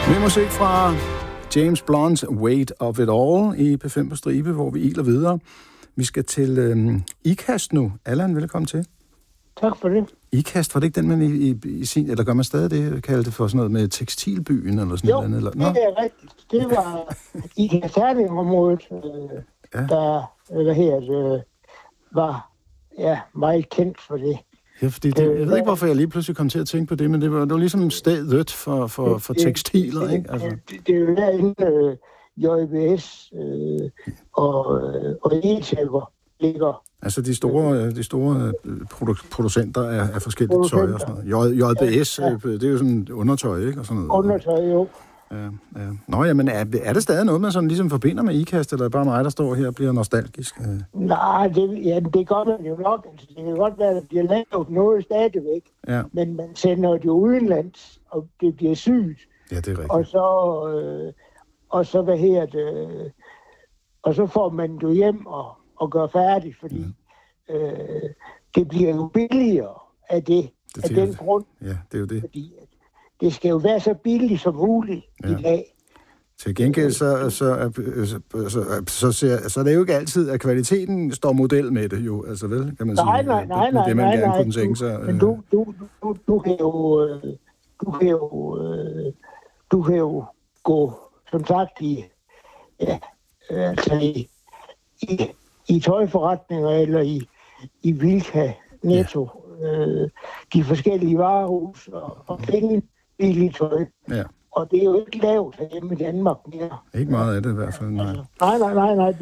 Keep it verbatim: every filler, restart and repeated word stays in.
Med musik fra James Blunt's Weight of It All i P fem på stribe, hvor vi iler videre. Vi skal til øhm, IKAST nu. Allan, velkommen til. Tak for det. IKAST, var det ikke den, man i, i, i sin... Eller gør man stadig det, kaldte det for sådan noget med tekstilbyen eller sådan jo, noget? Eller, det er rigtigt. Det var IKAST Herning-området, øh, ja. der, hvad her, det, var ja, meget kendt for det. Ja, fordi det, jeg ved ikke, hvorfor jeg lige pludselig kom til at tænke på det, men det var, det var ligesom stedet for, for, for tekstiler, ikke? Altså. Det, det er jo derinde, øh, J B S øh, og, og E-Tæpper ligger. Altså de store, de store produ- producenter af, af forskellige tøj og sådan noget. J, JBS, ja, ja. Det er jo sådan undertøj, ikke? Og sådan noget. Undertøj, jo. Ja, ja. Nå, jamen, er, er det stadig noget, man sådan ligesom forbinder med IKAST, eller er det bare mig, der står her og bliver nostalgisk? Nej, det, ja, det gør man jo nok. Altså, det kan godt være, at der bliver lavet noget stadigvæk, ja. Men man sender det udenlands, og det bliver sygt. Ja, det er rigtigt. Og så, øh, og så hvad her det, og så får man det hjem og, og gør færdigt, fordi ja. øh, det bliver jo billigere af det, det af den det. grund. Ja, det er jo det. Fordi det skal jo være så billigt som muligt ja. i dag. Til gengæld, så, så, så, så, så, så, så er det jo ikke altid, at kvaliteten står model med det jo, altså vel, kan man nej, sige. Nej, nej, nej, det, man nej, gerne nej. kunne tænke sig. Men du, du, du, du kan jo, du kan jo, du kan jo gå, som sagt, i, ja, altså i, i, i tøjforretninger eller i, i Bilka, Netto, ja. øh, de forskellige varehus og, og finde billigt tøj. Ja. Og det er jo ikke lavt hjemme i Danmark mere. Ikke meget af det i hvert fald, nej. Nej, nej, nej, nej.